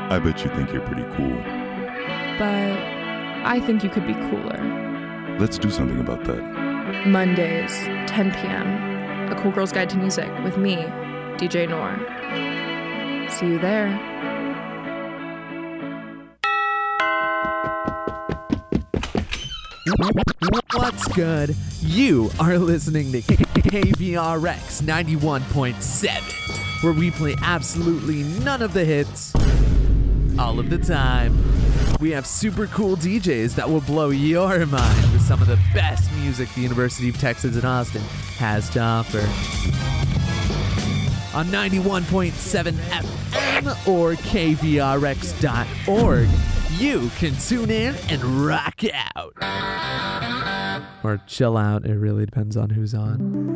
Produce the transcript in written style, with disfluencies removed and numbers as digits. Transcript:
I bet you think you're pretty cool. But I think you could be cooler. Let's do something about that. Mondays, 10 p.m. A Cool Girl's Guide to Music with me, DJ Noor. See you there. What's good? You are listening to KVRX 91.7, where we play absolutely none of the hits, all of the time. We have super cool DJs that will blow your mind with some of the best music the University of Texas at Austin has to offer. On 91.7 FM or KVRX.org, you can tune in and rock out. Or chill out, it really depends on who's on.